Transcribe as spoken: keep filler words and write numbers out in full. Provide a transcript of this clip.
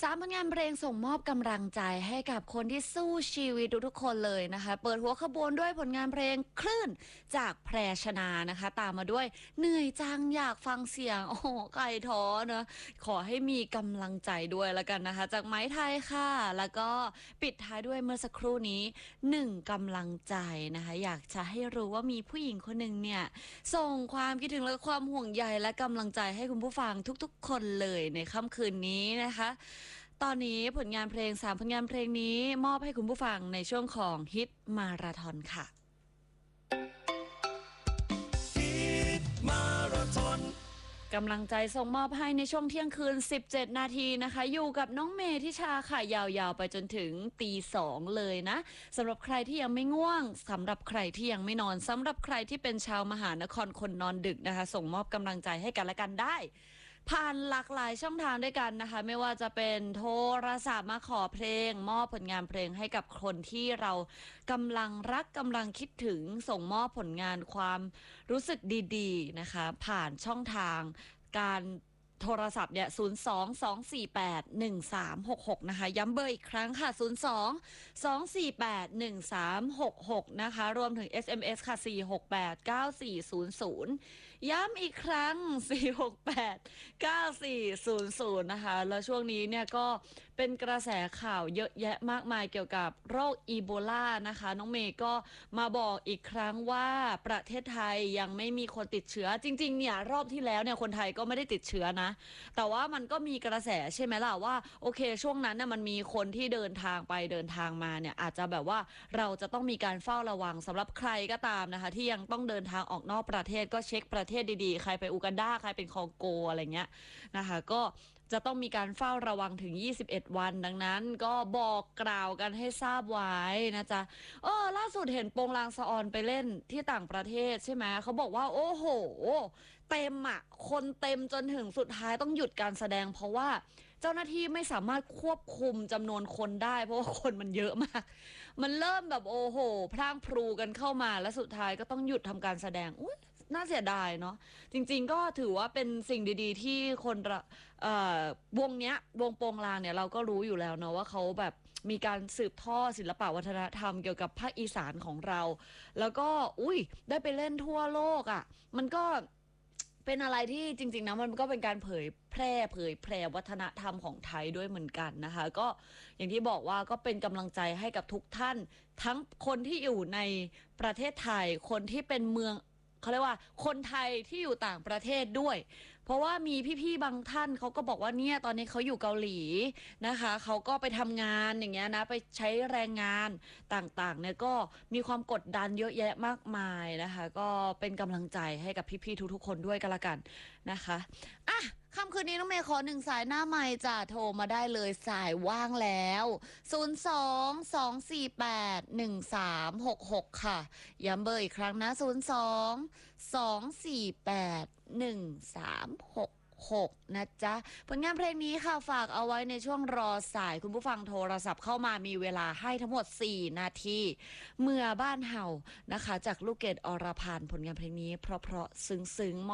ามผลงานเพลงส่งมอบกำลังใจให้กับคนที่สู้ชีวิตทุกๆคนเลยนะคะเปิดหัวขบวนด้วยผลงานเพลงคลื่นจากแพรชนานะคะตามมาด้วยเหนื่อยจังอยากฟังเสียงโอ้โหไก่ท้อเนอะขอให้มีกำลังใจด้วยแล้วกันนะคะจากไม้ไทยค่ะแล้วก็ปิดท้ายด้วยเมื่อสักครู่นี้หนึ่งกำลังใจนะคะอยากจะให้รู้ว่ามีผู้หญิงคนหนึ่งเนี่ยส่งความคิดถึงและความห่วงใยและกำลังใจให้คุณผู้ฟังทุกๆคนเลยในค่ำคืนนี้นะคะตอนนี้ผลงานเพลงสามผลงานเพลงนี้มอบให้คุณผู้ฟังในช่วงของฮิตมาราธอนค่ะฮิตมาราธอนกำลังใจส่งมอบให้ในช่วงเที่ยงคืนสิบเจ็ดนาทีนะคะอยู่กับน้องเมทิชาค่ะยาวๆไปจนถึงตีสองเลยนะสำหรับใครที่ยังไม่ง่วงสำหรับใครที่ยังไม่นอนสำหรับใครที่เป็นชาวมหานครคนนอนดึกนะคะส่งมอบกำลังใจให้กันและกันได้ผ่านหลากหลายช่องทางด้วยกันนะคะไม่ว่าจะเป็นโทรศัพท์มาขอเพลงมอบผลงานเพลงให้กับคนที่เรากำลังรักกำลังคิดถึงส่งมอบผลงานความรู้สึกดีๆนะคะผ่านช่องทางการโทรศัพท์เนี่ยศูนย์ สอง สอง สี่ แปด หนึ่ง สาม หก หกนะคะย้ำเบอร์อีกครั้งค่ะศูนย์ สอง สอง สี่ แปด หนึ่ง สาม หก หกนะคะรวมถึง เอส เอ็ม เอส ค่ะสี่ หก แปด เก้า สี่ ศูนย์ ศูนย์ย้ำอีกครั้งสี่ หก แปด เก้า สี่ ศูนย์ ศูนย์นะคะแล้วช่วงนี้เนี่ยก็เป็นกระแสข่าวเยอะแยะมากมายเกี่ยวกับโรคอีโบลานะคะน้องเมย์ก็มาบอกอีกครั้งว่าประเทศไทยยังไม่มีคนติดเชื้อจริงๆเนี่ยรอบที่แล้วเนี่ยคนไทยก็ไม่ได้ติดเชื้อนะแต่ว่ามันก็มีกระแสใช่ไหมล่ะว่าโอเคช่วงนั้นน่ะมันมีคนที่เดินทางไปเดินทางมาเนี่ยอาจจะแบบว่าเราจะต้องมีการเฝ้าระวังสำหรับใครก็ตามนะคะที่ยังต้องเดินทางออกนอกประเทศก็เช็คประเทศดีๆใครไปอูกันดาใครเป็นคองโกอะไรเงี้ยนะคะก็จะต้องมีการเฝ้าระวังถึงยี่สิบเอ็ดวันดังนั้นก็บอกกล่าวกันให้ทราบไว้นะจ๊ะเออล่าสุดเห็นโปงลางสะออนไปเล่นที่ต่างประเทศใช่ไหมเขาบอกว่าโอ้โหเต็มอ่ะคนเต็มจนถึงสุดท้ายต้องหยุดการแสดงเพราะว่าเจ้าหน้าที่ไม่สามารถควบคุมจำนวนคนได้เพราะว่าคนมันเยอะมากมันเริ่มแบบโอ้โหพร่างพรูกันเข้ามาและสุดท้ายก็ต้องหยุดทำการแสดงอุ๊ยน่าเสียดายเนาะจริงๆก็ถือว่าเป็นสิ่งดีๆที่คนวงเนี้ยวงโปงลางเนี่ยเราก็รู้อยู่แล้วเนาะว่าเขาแบบมีการสืบทอดศิลปวัฒนธรรมเกี่ยวกับภาคอีสานของเราแล้วก็อุ้ยได้ไปเล่นทั่วโลกอ่ะมันก็เป็นอะไรที่จริงๆนะมันก็เป็นการเผยแพร่เผยแพร่วัฒนธรรมของไทยด้วยเหมือนกันนะคะก็อย่างที่บอกว่าก็เป็นกำลังใจให้กับทุกท่านทั้งคนที่อยู่ในประเทศไทยคนที่เป็นเมืองเขาเรียกว่าคนไทยที่อยู่ต่างประเทศด้วยเพราะว่ามีพี่ๆบางท่านเขาก็บอกว่าเนี่ยตอนนี้เขาอยู่เกาหลีนะคะเขาก็ไปทำงานอย่างเงี้ยนะไปใช้แรงงานต่างๆเนี่ยก็มีความกดดันเยอะแยะมากมายนะคะก็เป็นกำลังใจให้กับพี่ๆทุกๆคนด้วยกันละกันนะคะอ่ะค่ำคืนนี้น้องเมย์ขอหนึ่งสายหน้าไมค์จะโทรมาได้เลยสายว่างแล้วศูนย์ สอง สอง สี่ แปด หนึ่ง สาม หก หกค่ะย้ำเบอร์อีกครั้งนะศูนย์ สอง สอง สี่ แปด หนึ่ง สาม หก หกนะจ๊ะผลงานเพลงนี้ค่ะฝากเอาไว้ในช่วงรอสายคุณผู้ฟังโทรศัพท์เข้ามามีเวลาให้ทั้งหมดสี่นาทีเมื่อบ้านเห่านะคะจากลูกเกดอรพันธ์ผลงานเพลงนี้เพราะๆซึ้งๆ